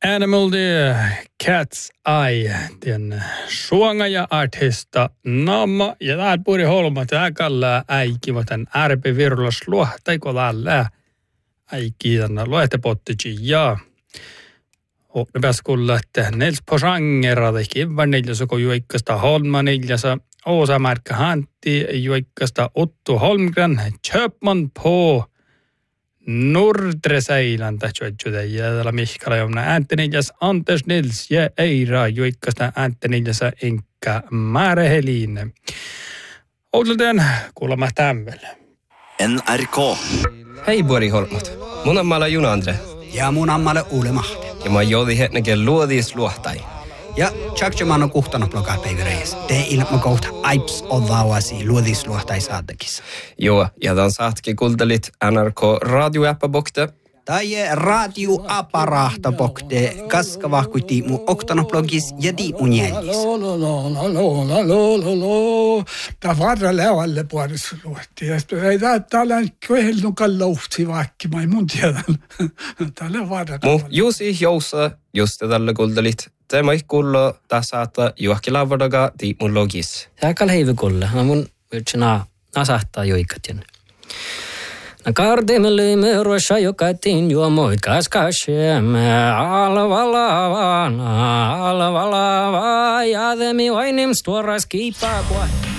Animal the Cat's Eye, den suongaja artista namma ja täällä puri holmat ja kallaa äikiva tän ärpivirlas luohtaiko tällä äiki tänne luohtepottici ja ne pääs kuulla, että Nels Posangera teki vaniljansa kun juikkasta Holmaniljansa osamärkkä hantti juikkasta Otto Holmgren Köpman på Nordreseilan tähtsyötsytä ja täällä Mihkala jomna Antoniljas Anders Nils ja Eira juikkasta Antoniljassa enkä Määrähelin. Oudoltaan kuulemma tämmöllä. NRK. Hei Bori Holmut. Mun ammalla Juna Andre. Ja mun ammalla Ulle Mahti. Ja mä joudin hetnekin luodis luohtai. Ja tjaksemaan on kuhtanut blogaa päivireis. Te ilma kohta aips odhaavasi luodis luohtai saattakissa. Joo, ja tämän saatkin kuultelit NRK radioäppäbokte. Tai radioaparahta bokte kaskavahkuiti mun oktanopblogis ja mun jällis. Tämä varra levalle puolessa luotti. Ja sitten ei täällä kohdellunkaan louhti vaikka, mä ei mun tiedä. Täällä varra. Juusi joussa, just tällä kuultelit. Tämä ei kuullo tässä saattaa juokki lavadaga mun logis. Täällä heivi kuulla. Mä mun yrtsinä saattaa joikatjen. Kardemelle ruosa joka tin juomoit kaskashem alvalavana alvalava ja demi vainim storas kiipaa.